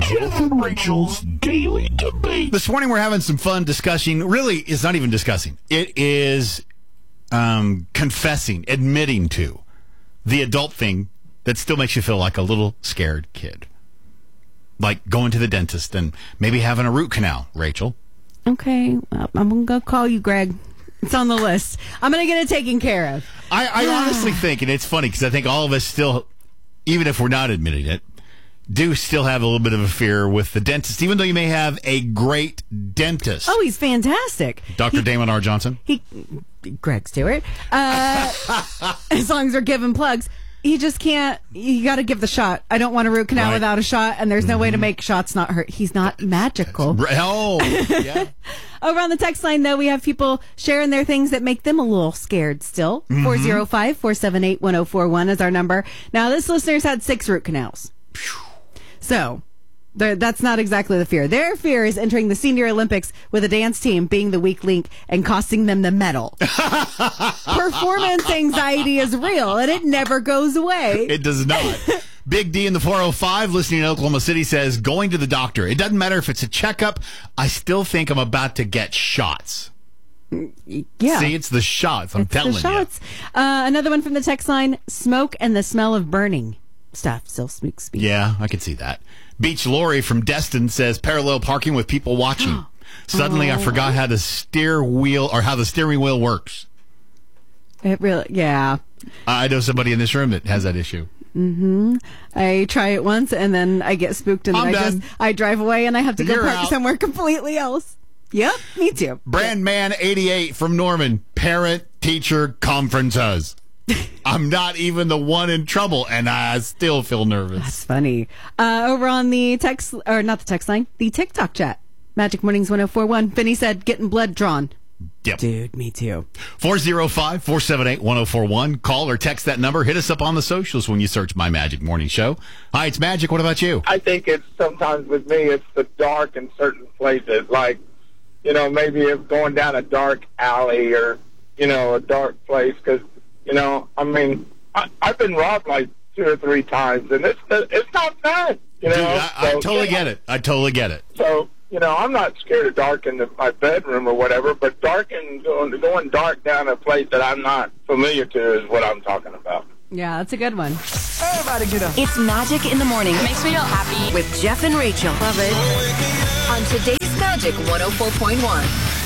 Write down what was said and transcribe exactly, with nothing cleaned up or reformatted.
Jeff and Rachel's Daily Debate. This morning we're having some fun discussing. Really, it's not even discussing. It is um, confessing, admitting to the adult thing that still makes you feel like a little scared kid. Like going to the dentist and maybe having a root canal, Rachel. Okay, well, I'm going to call you, Greg. It's on the list. I'm going to get it taken care of. I, I honestly think, and it's funny because I think all of us still, even if we're not admitting it, do still have a little bit of a fear with the dentist, even though you may have a great dentist. Oh, he's fantastic. Doctor Damon R. Johnson? He, Greg Stewart. Uh, as long as we're giving plugs. He just can't, you got to give the shot. I don't want a root canal Right. without a shot, and there's no Mm-hmm. way to make shots not hurt. He's not magical. Oh, yeah. Over on the text line, though, we have people sharing their things that make them a little scared still. Mm-hmm. four oh five, four seven eight, one oh four one is our number. Now, this listener's had six root canals. So, the- that's not exactly the fear. Their fear is entering the Senior Olympics with a dance team being the weak link and costing them the medal. Performance anxiety is real, and it never goes away. It does not. Big D in the four oh five, listening in Oklahoma City, says, going to the doctor. It doesn't matter if it's a checkup. I still think I'm about to get shots. Yeah. See, it's the shots. I'm It's telling the shots. Uh, another one from the text line, smoke and the smell of burning stuff still speaks. you. Yeah, I can see that. Beach Lori from Destin says, parallel parking with people watching. Suddenly, I forgot how the steer wheel or how the steering wheel works. It really, yeah. I know somebody in this room that has that issue. I try it once and then I get spooked and then I'm I done. just I drive away and I have to go You're park out. somewhere completely else. Yep, me too. Brandman eighty-eight from Norman, parent teacher conferences. I'm not even the one in trouble, and I still feel nervous. That's funny. Uh, over on the text, or not the text line, the TikTok chat. Magic Mornings one oh four one. Vinny said, getting blood drawn. Yep. Dude, me too. four oh five, four seven eight, one oh four one. Call or text that number. Hit us up on the socials when you search My Magic Morning Show. Hi, it's Magic. What about you? I think it's sometimes with me, it's the dark in certain places. Like, you know, maybe it's going down a dark alley or, you know, a dark place. Because, you know, I mean, I, I've been robbed like two or three times, and it's it's not fun. You know, Dude, I, I So, totally yeah. get it. I totally get it. So, you know, I'm not scared of dark in the, my bedroom or whatever, but dark and going, going dark down a place that I'm not familiar to is what I'm talking about. Yeah, that's a good one. Everybody get up. It's Magic in the Morning. Makes me feel happy. With Jeff and Rachel. Love it. On today's Magic one oh four point one.